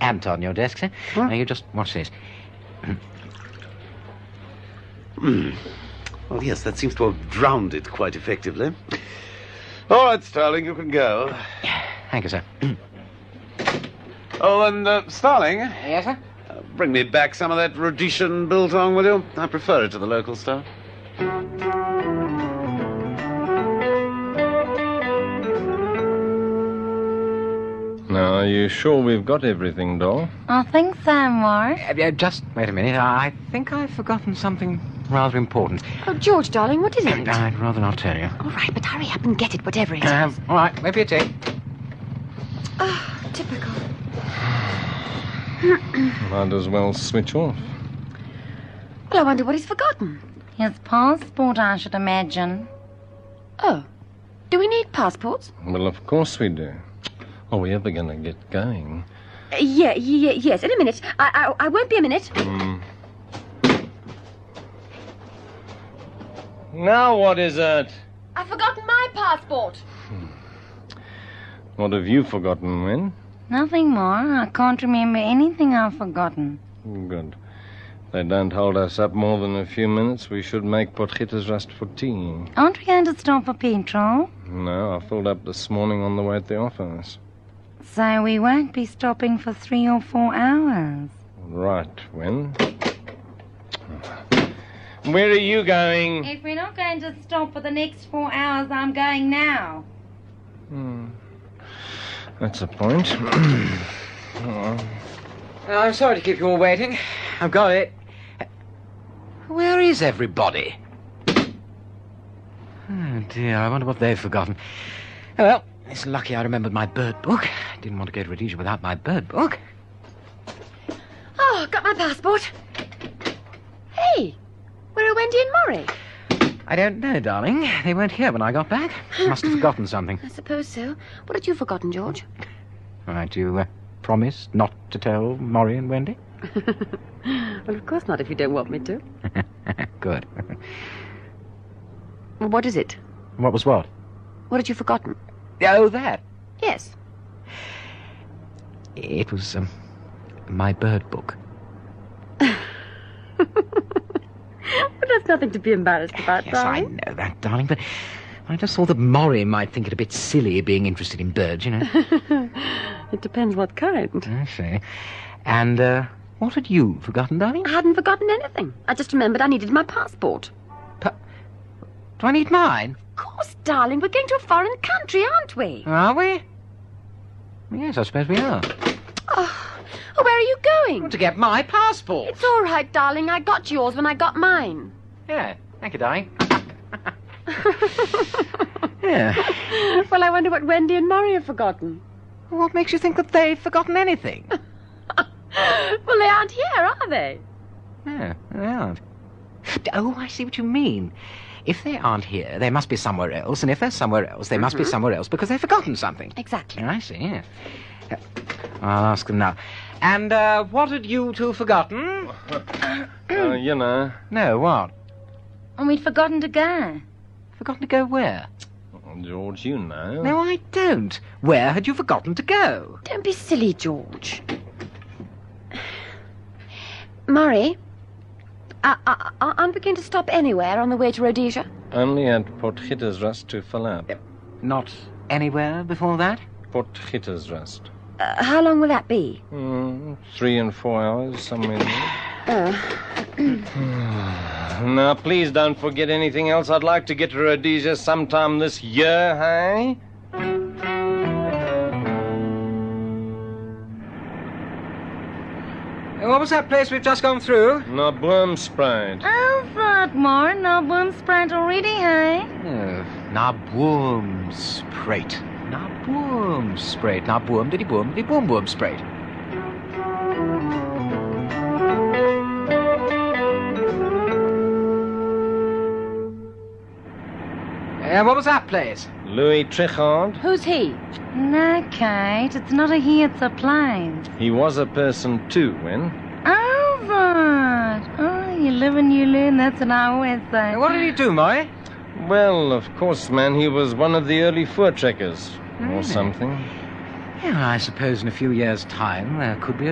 ant on your desk, sir. Huh? Now, you just watch this. Well, yes, that seems to have drowned it quite effectively. All right, Starling, you can go. Thank you, sir. Oh, and, Starling, Yes, sir? bring me back some of that Rhodesian biltong, will you? I prefer it to the local stuff. Now, are you sure we've got everything, doll? I think so, Mark. Just wait a minute. I think I've forgotten something rather important. Oh, George, darling, what is it? I'd rather not tell you. All right, but hurry up and get it, whatever it is. All right, maybe a tea. Oh, typical. Might as well switch off. Well, I wonder what he's forgotten. His passport, I should imagine. Oh, do we need passports? Well, of course we do. Are we ever going to get going? Yes, in a minute. I won't be a minute. Now what is it? I've forgotten my passport. What have you forgotten, Wen? Nothing more. I can't remember anything I've forgotten. Good. If they don't hold us up more than a few minutes, we should make Potgietersrust for tea. Aren't we going to stop for petrol? No, I filled up this morning on the way to the office. So we won't be stopping for 3 or 4 hours. Right, Wen. Where are you going? If we're not going to stop for the next 4 hours, I'm going now. That's a point. Oh. I'm sorry to keep you all waiting. I've got it. Where is everybody? Oh, dear, I wonder what they've forgotten. Oh, well, it's lucky I remembered my bird book. I didn't want to go to Rhodesia without my bird book. Oh, got my passport. Hey, where are Wendy and Murray? I don't know, darling. They weren't here when I got back. Must have forgotten something. I suppose so. What had you forgotten, George? Right, you promise not to tell Maury and Wendy? Well, of course not, if you don't want me to. Good. Well, what is it? What was what? What had you forgotten? Oh, that. Yes. It was, my bird book. But that's nothing to be embarrassed about, Yes, I darling. know that, darling, but I just thought that Maury might think it a bit silly being interested in birds, you know. It depends what kind. I see. And, what had you forgotten, darling? I hadn't forgotten anything. I just remembered I needed my passport. Do I need mine? Of course, darling. We're going to a foreign country, aren't we? Are we? Yes, I suppose we are. Oh, where are you going? To get my passport. It's all right, darling. I got yours when I got mine. Yeah, thank you, darling. Yeah. Well, I wonder what Wendy and Murray have forgotten. What makes you think that they've forgotten anything? Well, they aren't here, are they? Yeah, they aren't. Oh, I see what you mean. If they aren't here, they must be somewhere else, and if they're somewhere else, they must be somewhere else because they've forgotten something. Exactly. I see, yes. I'll ask them now. And, what had you two forgotten? You know. No, what? And we'd forgotten to go. Forgotten to go where? George, you know. No, I don't. Where had you forgotten to go? Don't be silly, George. Murray, aren't we going to stop anywhere on the way to Rhodesia? Only at Potgietersrust to fill up. Not anywhere before that? Potgietersrust. How long will that be? 3 and 4 hours, somewhere there. Oh. Now, please don't forget anything else. I'd like to get to Rhodesia sometime this year, hey? What was that place we've just gone through? Naboomspruit. Oh, Throckmorton, no Boomspruit already, hey? Oh, Naboomspruit. Naboomspruit. Naboom, diddy boom, diddy boom, boom, spruit. What was that place? Louis Trichardt. Who's he? No, Kate, it's not a he, it's a plane. He was a person too, Wen. Oh, right. Oh, you live and you learn, that's what I always say. What did he do, Maury? Well, of course, man, he was one of the early fur trekkers. Or Really? something. Yeah, I suppose in a few years' time there could be a